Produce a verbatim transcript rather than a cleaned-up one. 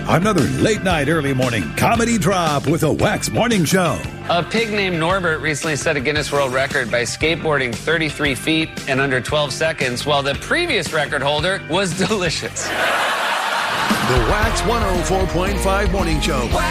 Another late night, early morning comedy drop with a Wax Morning Show. A pig named Norbert recently set a Guinness World Record by skateboarding thirty-three feet in under twelve seconds, while the previous record holder was delicious. The Wax one oh four point five Morning Show.